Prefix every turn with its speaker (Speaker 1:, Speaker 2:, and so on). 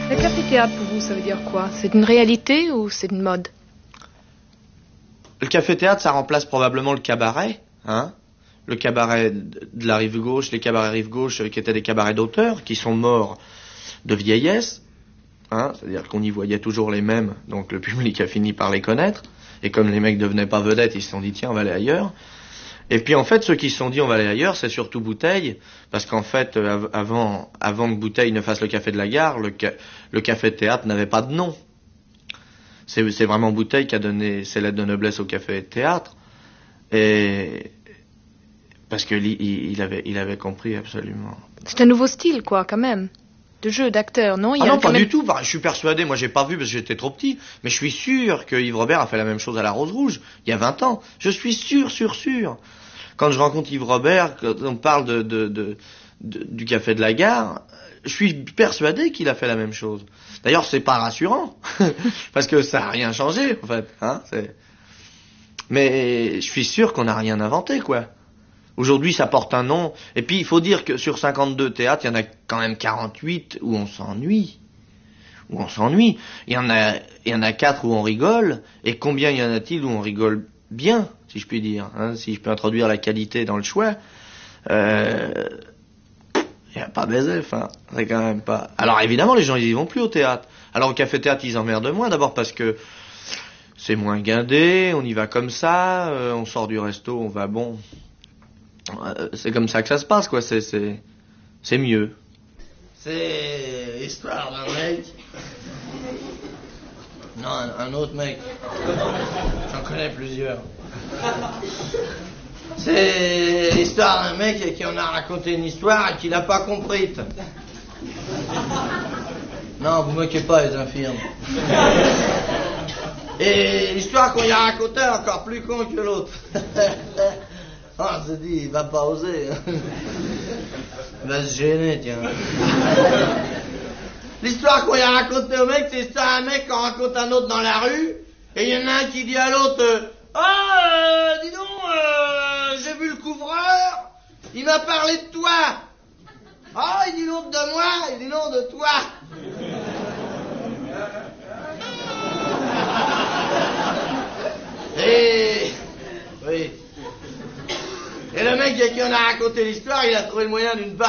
Speaker 1: Le café-théâtre, pour vous, ça veut dire quoi? C'est une réalité ou c'est une mode?
Speaker 2: Le café-théâtre, ça remplace probablement le cabaret, hein. Le cabaret de la rive gauche, les cabarets rive gauche qui étaient des cabarets d'auteurs, qui sont morts de vieillesse, hein. C'est-à-dire qu'on y voyait toujours les mêmes, donc le public a fini par les connaître. Et comme les mecs devenaient pas vedettes, ils se sont dit tiens, on va aller ailleurs. Et puis en fait, ceux qui se sont dit on va aller ailleurs, c'est surtout Bouteille, parce qu'en fait, avant que Bouteille ne fasse le café de la gare, le café de théâtre n'avait pas de nom. C'est vraiment Bouteille qui a donné ses lettres de noblesse au café de théâtre, et parce que il avait compris absolument.
Speaker 1: C'est un nouveau style, quoi, quand même. De jeu, d'acteur, non?
Speaker 2: Ah non, pas du tout. Je suis persuadé, moi j'ai pas vu parce que j'étais trop petit, mais je suis sûr que Yves Robert a fait la même chose à la Rose Rouge, il y a 20 ans. Je suis sûr. Quand je rencontre Yves Robert, quand on parle du café de la gare, je suis persuadé qu'il a fait la même chose. D'ailleurs, c'est pas rassurant, parce que ça a rien changé, en fait, hein, mais je suis sûr qu'on n'a rien inventé, quoi. Aujourd'hui, ça porte un nom. Et puis, il faut dire que sur 52 théâtres, il y en a quand même 48 où on s'ennuie. Il y en a 4 où on rigole. Et combien y en a-t-il où on rigole bien, si je puis dire, hein, si je peux introduire la qualité dans le choix. Il n'y a pas Bézef, hein. C'est quand même pas... Alors, évidemment, les gens, ils y vont plus au théâtre. Alors, au café-théâtre, ils emmerdent moins. D'abord parce que c'est moins guindé, on y va comme ça, on sort du resto, on va bon... C'est comme ça que ça se passe, quoi. C'est mieux.
Speaker 3: C'est l'histoire d'un mec. Non, un autre mec. J'en connais plusieurs. C'est l'histoire d'un mec qui en a raconté une histoire et qui l'a pas comprise. Non, vous moquez pas les infirmes. Et l'histoire qu'on y a racontée est encore plus con que l'autre. On se dit, il va pas oser. Il va se gêner, tiens. L'histoire qu'on y a racontée au mec, c'est l'histoire d'un mec qu'on raconte à un autre dans la rue, et il y en a un qui dit à l'autre, dis donc, j'ai vu le couvreur, il m'a parlé de toi. Ah, il dit l'autre de moi, il dit non de toi. Et... oui. Et le mec qui en a raconté l'histoire, il a trouvé le moyen d'une